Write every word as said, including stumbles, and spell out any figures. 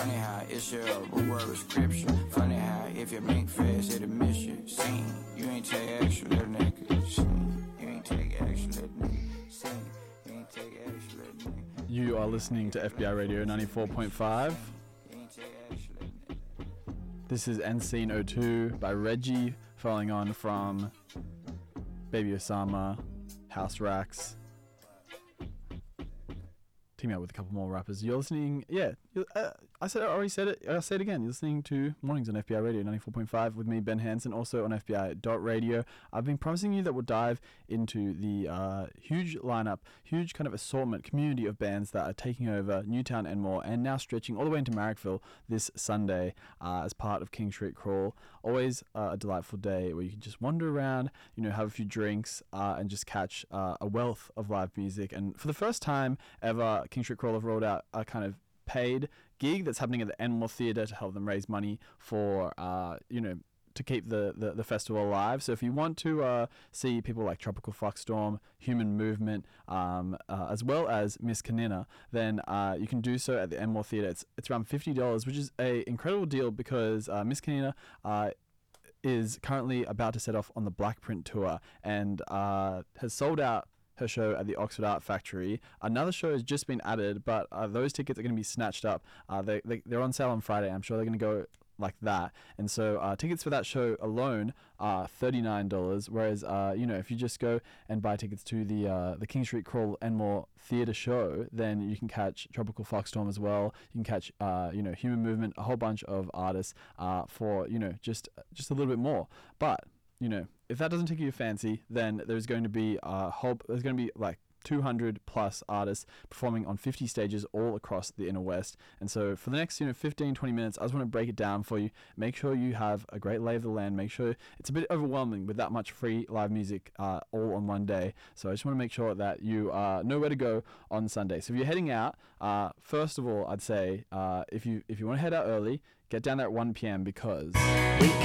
Funny how it's your word prescription. Funny how if you make fast, it'll miss you. Sing, you ain't take action, little nigga. Sing, you ain't take action, little nigga. Sing, you ain't take action, little nigga. You are listening to F B I Radio ninety-four point five. This is Unseen oh two by Reggie, following on from Baby Osama, House Racks. Teaming up with a couple more rappers. You're listening, yeah, uh, I said I already said it, I'll say it again. You're listening to Mornings on F B I Radio ninety-four point five with me, Ben Hansen, also on F B I dot radio. I've been promising you that we'll dive into the uh, huge lineup, huge kind of assortment, community of bands that are taking over Newtown, Enmore, and now stretching all the way into Marrickville this Sunday uh, as part of King Street Crawl. Always uh, a delightful day where you can just wander around, you know, have a few drinks uh, and just catch uh, a wealth of live music. And for the first time ever, King Street Crawl have rolled out a kind of paid gig that's happening at the Enmore Theatre to help them raise money for, uh, you know, to keep the, the, the festival alive. So if you want to uh, see people like Tropical Fuckstorm, Human Movement, um, uh, as well as Miss Kanina, then uh, you can do so at the Enmore Theatre. It's, it's around fifty dollars, which is a incredible deal because uh, Miss Kanina uh, is currently about to set off on the Blackprint tour and uh, has sold out her show at the Oxford Art Factory. Another show has just been added, but uh, those tickets are going to be snatched up. Uh, they, they, they're on sale on Friday. I'm sure they're going to go like that. And so uh, tickets for that show alone are thirty-nine dollars, whereas, uh, you know, if you just go and buy tickets to the uh, the King Street Crawl Enmore Theatre show, then you can catch Tropical Foxstorm as well. You can catch, uh, you know, Human Movement, a whole bunch of artists uh, for, you know, just just a little bit more. But, you know, if that doesn't take your fancy, then there's going to be a whole, there's going to be like two hundred plus artists performing on fifty stages all across the inner west. And so for the next, you know, fifteen, twenty minutes, I just want to break it down for you. Make sure you have a great lay of the land. Make sure it's a bit overwhelming with that much free live music uh, all on one day. So I just want to make sure that you uh, know where to go on Sunday. So if you're heading out, uh, first of all, I'd say uh, if you if you want to head out early, get down there at one p.m. because